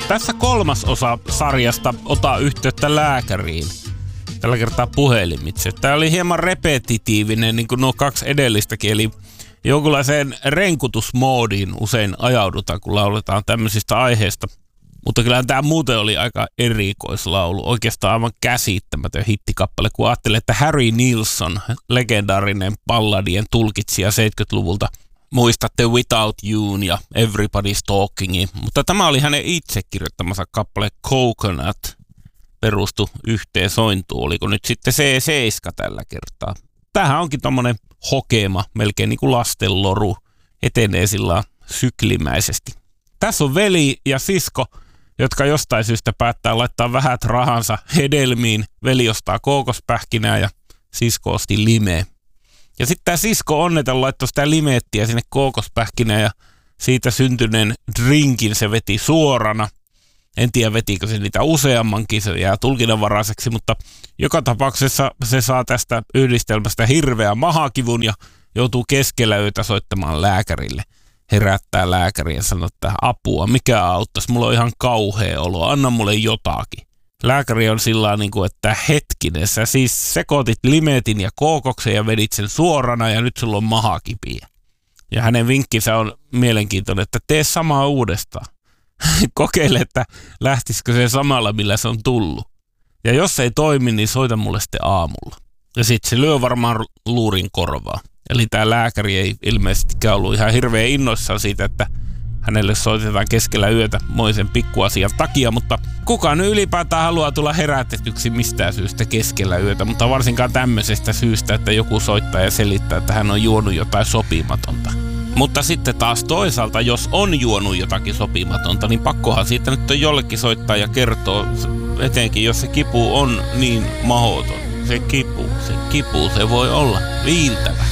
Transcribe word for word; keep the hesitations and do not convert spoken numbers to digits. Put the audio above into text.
Tässä kolmas osa sarjasta Ota yhteyttä lääkäriin. Tällä kertaa puhelimitse. Tämä oli hieman repetitiivinen, niin kuin nuo kaksi edellistäkin, eli jonkunlaiseen renkutusmoodiin usein ajaudutaan, kun lauletaan tämmöisistä aiheista. Mutta kyllähän tämä muuten oli aika erikoislaulu, oikeastaan aivan käsittämätön hittikappale, kun ajattelee, että Harry Nilsson, legendaarinen balladien tulkitsija seitsemänkymmentäluvulta, muistatte Without You'n ja Everybody's Talkingin, mutta tämä oli hänen itse kirjoittamansa kappale Coconut, perustu yhteen sointuun, oliko nyt sitten C seitsemän tällä kertaa. Tämähän onkin tommonen hokema, melkein niin kuin lastenloru, etenee sillä syklimäisesti. Tässä on veli ja sisko, jotka jostain syystä päättää laittaa vähät rahansa hedelmiin. Veli ostaa kookospähkinää ja sisko osti limeä. Ja sitten tämä sisko onneten laittoi sitä limeettiä sinne kookospähkinään ja siitä syntyneen drinkin se veti suorana. En tiedä vetikö se niitä useammankin, se jää tulkinnanvaraiseksi, mutta joka tapauksessa se saa tästä yhdistelmästä hirveän mahakivun ja joutuu keskellä yötä soittamaan lääkärille. Herättää lääkäri ja sanoo, että apua, mikä auttaisi, mulla on ihan kauhea olo, anna mulle jotakin. Lääkäri on sillä niin kuin, että hetkinen, sä siis sekoitit limeetin ja kookoksen ja vedit sen suorana ja nyt sulla on mahakipiä. Ja hänen vinkkinsä on mielenkiintoinen, että tee samaa uudestaan. Kokeile, että lähtisikö se samalla, millä se on tullut. Ja jos ei toimi, niin soita mulle sitten aamulla. Ja sitten se lyö varmaan luurin korvaa. Eli tämä lääkäri ei ilmeisestikään ollut ihan hirveän innoissaan siitä, että hänelle soitetaan keskellä yötä moisen pikkuasian takia, mutta kukaan nyt ylipäätään haluaa tulla herätetyksi mistään syystä keskellä yötä, mutta varsinkaan tämmöisestä syystä, että joku soittaa ja selittää, että hän on juonut jotain sopimatonta. Mutta sitten taas toisaalta, jos on juonut jotakin sopimatonta, niin pakkohan siitä nyt on jollekin soittaa ja kertoo, etenkin jos se kipu on niin mahdoton. Se kipu, se kipu, se voi olla viiltävä.